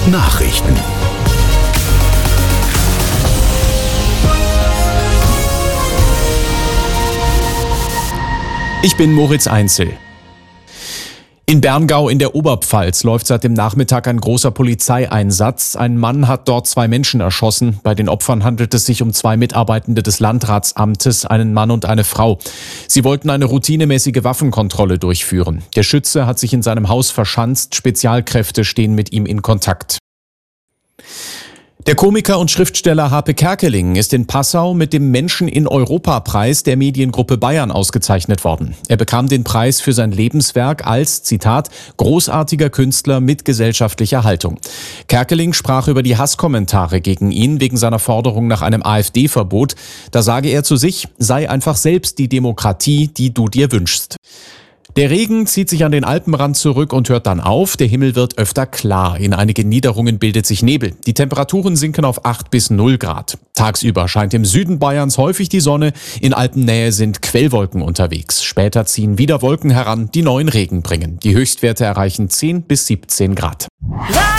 Nachrichten. Ich bin Moritz Einzel. In Berngau in der Oberpfalz läuft seit dem Nachmittag ein großer Polizeieinsatz. Ein Mann hat dort 2 Menschen erschossen. Bei den Opfern handelt es sich um 2 Mitarbeitende des Landratsamtes, einen Mann und eine Frau. Sie wollten eine routinemäßige Waffenkontrolle durchführen. Der Schütze hat sich in seinem Haus verschanzt. Spezialkräfte stehen mit ihm in Kontakt. Der Komiker und Schriftsteller Harpe Kerkeling ist in Passau mit dem Menschen-in-Europa-Preis der Mediengruppe Bayern ausgezeichnet worden. Er bekam den Preis für sein Lebenswerk als, Zitat, großartiger Künstler mit gesellschaftlicher Haltung. Kerkeling sprach über die Hasskommentare gegen ihn wegen seiner Forderung nach einem AfD-Verbot. Da sage er zu sich, sei einfach selbst die Demokratie, die du dir wünschst. Der Regen zieht sich an den Alpenrand zurück und hört dann auf. Der Himmel wird öfter klar. In einigen Niederungen bildet sich Nebel. Die Temperaturen sinken auf 8 bis 0 Grad. Tagsüber scheint im Süden Bayerns häufig die Sonne. In Alpennähe sind Quellwolken unterwegs. Später ziehen wieder Wolken heran, die neuen Regen bringen. Die Höchstwerte erreichen 10 bis 17 Grad.